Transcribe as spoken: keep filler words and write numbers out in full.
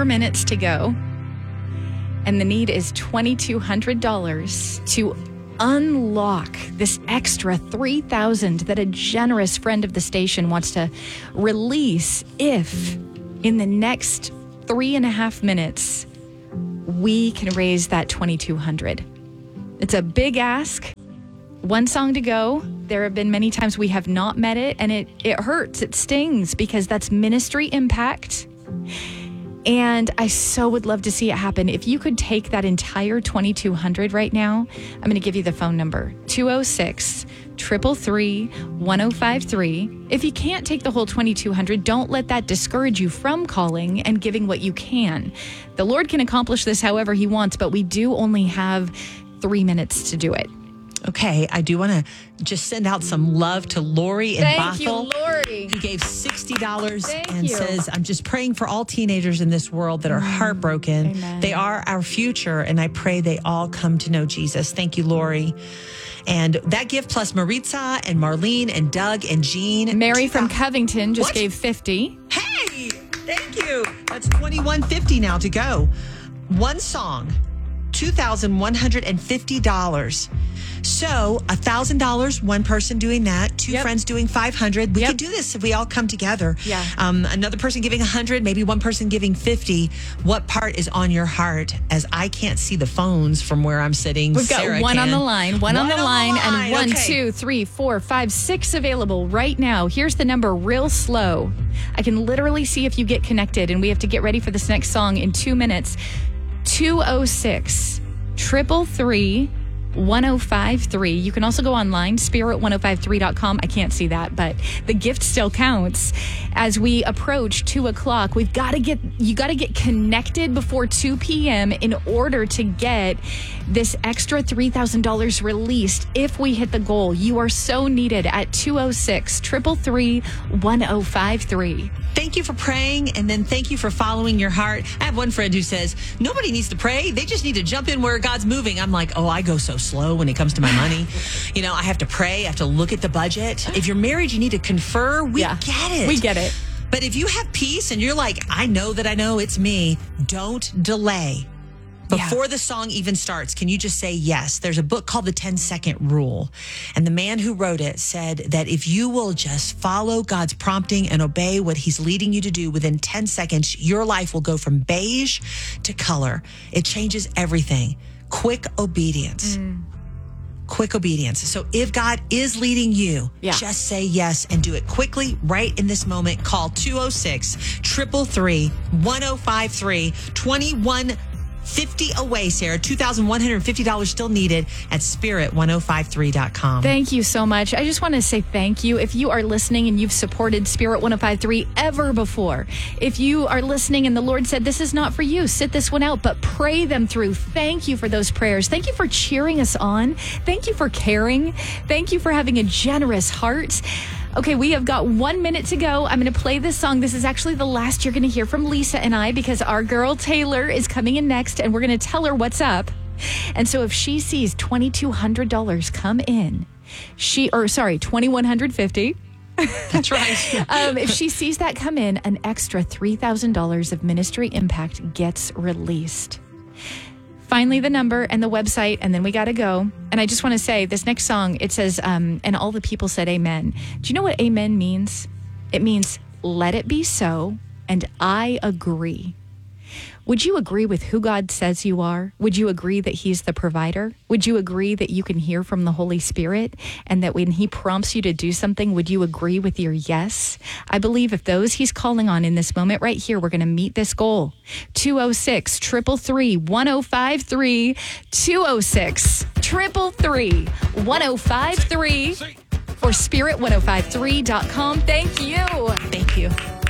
Four minutes to go. And the need is two thousand two hundred dollars to unlock this extra three thousand dollars that a generous friend of the station wants to release if in the next three and a half minutes we can raise that two thousand two hundred dollars. It's a big ask. One song to go. There have been many times we have not met it, and it, it hurts. It stings because that's ministry impact. And I so would love to see it happen. If you could take that entire two thousand two hundred dollars right now, I'm going to give you the phone number, two oh six, three three three, one oh five three. If you can't take the whole two thousand two hundred dollars, don't let that discourage you from calling and giving what you can. The Lord can accomplish this however he wants, but we do only have three minutes to do it. Okay, I do want to just send out some love to Lori in Thank Bothell. you, Lori. Who gave sixty dollars Thank and you. says, I'm just praying for all teenagers in this world that are heartbroken. Amen. They are our future, and I pray they all come to know Jesus. Thank you, Lori. And that gift plus Maritza and Marlene and Doug and Jean. Mary from Covington just What? gave fifty. Hey, thank you. That's twenty-one fifty now to go. One song, two thousand one hundred fifty dollars. So one thousand dollars, one person doing that, two Yep. friends doing five hundred dollars. We Yep. could do this if we all come together. Yeah. Um, another person giving one hundred dollars, maybe one person giving fifty dollars. What part is on your heart? As I can't see the phones from where I'm sitting. We've got Sarah one can. on the line, one, on the line, and line. one, Okay. two, three, four, five, six available right now. Here's the number real slow. I can literally see if you get connected, and we have to get ready for this next song in two minutes. two oh six, three three three, one oh five three. You can also go online, spirit ten fifty-three dot com. I can't see that, but the gift still counts. As we approach two o'clock, we've got to get, you got to get connected before two p.m. in order to get this extra three thousand dollars released. If we hit the goal, you are so needed at two oh six, three three three, one oh five three. Thank you for praying, and then thank you for following your heart. I have one friend who says, nobody needs to pray. They just need to jump in where God's moving. I'm like, oh, I go so slow when it comes to my money. You know, I have to pray. I have to look at the budget. If you're married, you need to confer. We Yeah, get it. we get it. But if you have peace and you're like, I know that I know it's me, don't delay. Before Yeah. the song even starts, can you just say yes? There's a book called The ten second Rule. And the man who wrote it said that if you will just follow God's prompting and obey what he's leading you to do within ten seconds, your life will go from beige to color. It changes everything. Quick obedience. Quick obedience. So if God is leading you, Yeah. just say yes and do it quickly right in this moment. Call two oh six, three three three, one oh five three, twenty-one fifty away, Sarah. two thousand one hundred fifty dollars still needed at spirit ten fifty-three dot com. Thank you so much. I just want to say thank you. If you are listening and you've supported Spirit ten fifty-three ever before, if you are listening and the Lord said, this is not for you, sit this one out, but pray them through. Thank you for those prayers. Thank you for cheering us on. Thank you for caring. Thank you for having a generous heart. Okay, we have got one minute to go. I'm going to play this song. This is actually the last you're going to hear from Lisa and I, because our girl Taylor is coming in next, and we're going to tell her what's up. And so if she sees two thousand two hundred dollars come in, she, or sorry, two thousand one hundred fifty dollars. That's right. um, if she sees that come in, an extra three thousand dollars of ministry impact gets released. Finally, the number and the website, and then we got to go. And I just want to say, this next song, it says, um, and all the people said amen. Do you know what amen means? It means, let it be so, and I agree. Would you agree with who God says you are? Would you agree that he's the provider? Would you agree that you can hear from the Holy Spirit, and that when he prompts you to do something, would you agree with your yes? I believe if those he's calling on in this moment right here, we're going to meet this goal. two oh six, three three three, one oh five three, two oh six, three three three, one oh five three, or spirit ten fifty-three dot com. Thank you. Thank you.